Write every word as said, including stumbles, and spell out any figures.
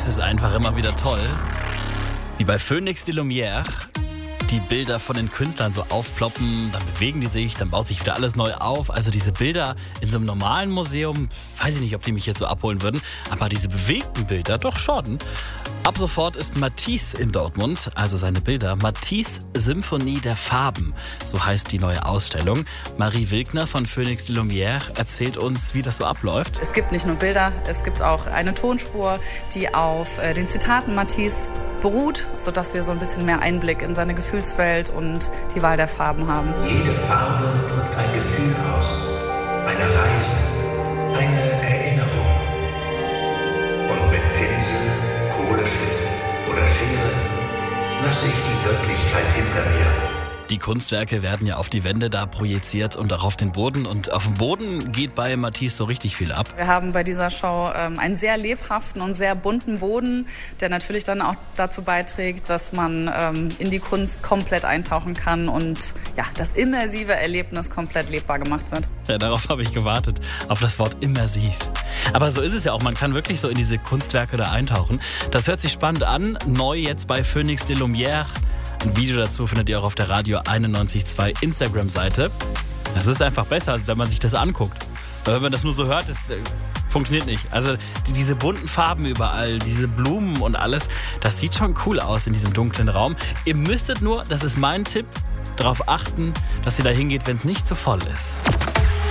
Es ist einfach immer wieder toll, wie bei Phoenix de Lumière die Bilder von den Künstlern so aufploppen, dann bewegen die sich, dann baut sich wieder alles neu auf. Also diese Bilder in so einem normalen Museum, weiß ich nicht, ob die mich jetzt so abholen würden, aber diese bewegten Bilder doch schon. Ab sofort ist Matisse in Dortmund, also seine Bilder. Matisse Symphonie der Farben, so heißt die neue Ausstellung. Marie Wilkner von Phoenix de Lumière erzählt uns, wie das so abläuft. Es gibt nicht nur Bilder, es gibt auch eine Tonspur, die auf äh, den Zitaten Matisse beruht, sodass wir so ein bisschen mehr Einblick in seine Gefühlswelt und die Wahl der Farben haben. Jede Farbe drückt ein Gefühl aus, eine Reise, eine Erinnerung. Und mit Pinsel, Kohlestift oder Schere lasse ich die Wirklichkeit hinter mir. Die Kunstwerke werden ja auf die Wände da projiziert und auch auf den Boden. Und auf dem Boden geht bei Matisse so richtig viel ab. Wir haben bei dieser Show ähm, einen sehr lebhaften und sehr bunten Boden, der natürlich dann auch dazu beiträgt, dass man ähm, in die Kunst komplett eintauchen kann und ja, das immersive Erlebnis komplett lebbar gemacht wird. Ja, darauf habe ich gewartet, auf das Wort immersiv. Aber so ist es ja auch, man kann wirklich so in diese Kunstwerke da eintauchen. Das hört sich spannend an, neu jetzt bei Phoenix de Lumière. Ein Video dazu findet ihr auch auf der Radio einundneunzig Komma zwei Instagram-Seite. Das ist einfach besser, wenn man sich das anguckt. Weil wenn man das nur so hört, das äh, funktioniert nicht. Also die, diese bunten Farben überall, diese Blumen und alles, das sieht schon cool aus in diesem dunklen Raum. Ihr müsstet nur, das ist mein Tipp, darauf achten, dass ihr da hingeht, wenn es nicht zu voll ist.